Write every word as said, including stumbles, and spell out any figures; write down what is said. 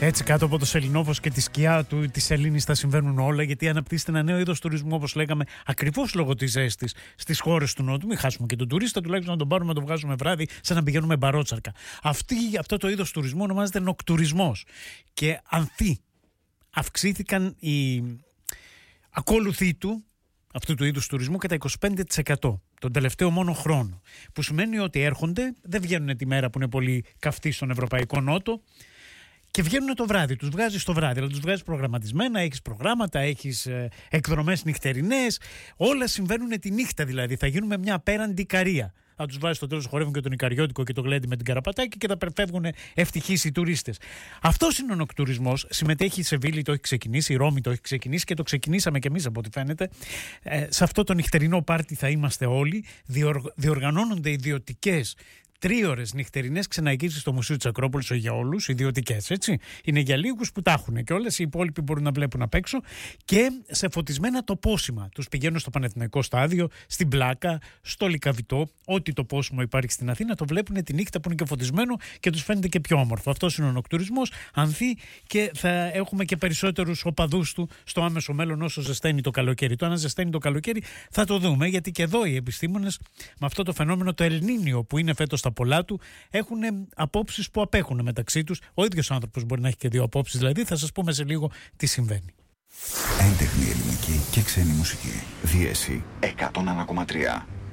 Έτσι, κάτω από το σεληνόφος και τη σκιά του της σελήνης θα συμβαίνουν όλα, γιατί αναπτύσσεται ένα νέο είδος τουρισμού, όπως λέγαμε, ακριβώς λόγω της ζέστης στις χώρες του Νότου. Μην χάσουμε και τον τουρίστα, τουλάχιστον να τον πάρουμε να τον βγάζουμε βράδυ, σαν να πηγαίνουμε μπαρότσαρκα. Αυτή, αυτό το είδος τουρισμού ονομάζεται νοκτουρισμός. Και ανθεί, αυξήθηκαν οι ακόλουθοι του, αυτού του είδους τουρισμού, κατά είκοσι πέντε τοις εκατό τον τελευταίο μόνο χρόνο. Που σημαίνει ότι έρχονται, δεν βγαίνουν τη μέρα που είναι πολύ καυτή στον Ευρωπαϊκό Νότο. Και βγαίνουν το βράδυ, τους βγάζεις το βράδυ, αλλά τους βγάζεις προγραμματισμένα, έχεις προγράμματα, έχεις ε, εκδρομές νυχτερινές, όλα συμβαίνουν τη νύχτα δηλαδή, θα γίνουμε μια απέραντη Ικαρία. Θα τους βάζεις στο τέλος, χορεύουν και τον Ικαριώτικο και το γλέντι με την Καραπατάκη και θα φεύγουν ευτυχείς οι τουρίστες. Αυτός είναι ο νοκτουρισμός. Συμμετέχει η Σεβίλη, το έχει ξεκινήσει, η Ρώμη το έχει ξεκινήσει και το ξεκινήσαμε κι εμείς από ό,τι φαίνεται. Ε, σε αυτό το νυχτερινό πάρτι θα είμαστε όλοι. Διοργ, διοργανώνονται ιδιωτικές τρίωρες νυχτερινές ξεναγήσεις στο Μουσείο της Ακρόπολης, όχι για όλους, ιδιωτικές, έτσι. Είναι για λίγους που τα έχουν και όλες, οι υπόλοιποι μπορούν να βλέπουν απ' έξω και σε φωτισμένα τοπόσημα. Τους πηγαίνουν στο Παναθηναϊκό Στάδιο, στην Πλάκα, στο Λυκαβητό, ό,τι τοπόσιμο υπάρχει στην Αθήνα, το βλέπουν τη νύχτα που είναι και φωτισμένο και τους φαίνεται και πιο όμορφο. Αυτός είναι ο νοκτουρισμός, ανθεί και θα έχουμε και περισσότερους οπαδούς του στο άμεσο μέλλον όσο ζεσταίνει το καλοκαίρι. Το αν ζεσταίνει το καλοκαίρι θα το δούμε, γιατί και εδώ οι επιστήμονες με αυτό το φαινόμενο, το Ελνίνιο που είναι φέτος στα πολλά του, έχουν απόψεις που απέχουν μεταξύ τους. Ο ίδιος άνθρωπος μπορεί να έχει και δύο απόψεις, δηλαδή θα σας πούμε σε λίγο τι συμβαίνει. Έντεχνη ελληνική και ξένη μουσική. Δίεση εκατόν ένα κόμμα τρία.